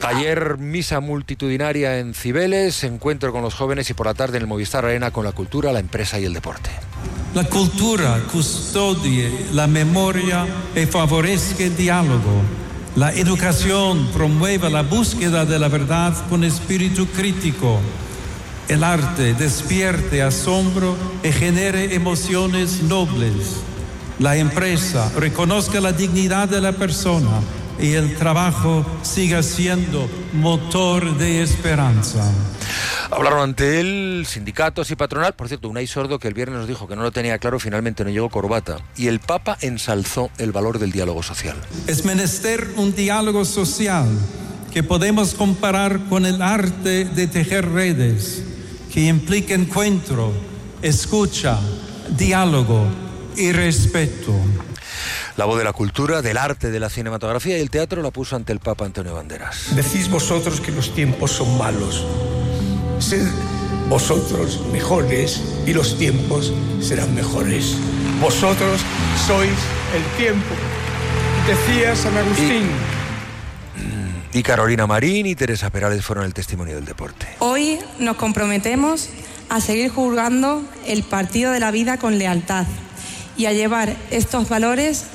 Ayer misa multitudinaria en Cibeles, encuentro con los jóvenes y por la tarde en el Movistar Arena con la cultura, la empresa y el deporte. La cultura custodie la memoria y favorezca el diálogo. La educación promueve la búsqueda de la verdad con espíritu crítico. El arte despierte asombro y genere emociones nobles. La empresa reconozca la dignidad de la persona y el trabajo siga siendo motor de esperanza. Hablaron ante él sindicatos y patronal. Por cierto, Unai Sordo, que el viernes nos dijo que no lo tenía claro, finalmente no llegó corbata. Y el Papa ensalzó el valor del diálogo social. Es menester un diálogo social que podemos comparar con el arte de tejer redes, que implica encuentro, escucha, diálogo y respeto. La voz de la cultura, del arte, de la cinematografía y el teatro la puso ante el Papa Antonio Banderas. Decís vosotros que los tiempos son malos. Sed vosotros mejores y los tiempos serán mejores. Vosotros sois el tiempo, decía San Agustín. Y Carolina Marín y Teresa Perales fueron el testimonio del deporte. Hoy nos comprometemos a seguir jugando el partido de la vida con lealtad y a llevar estos valores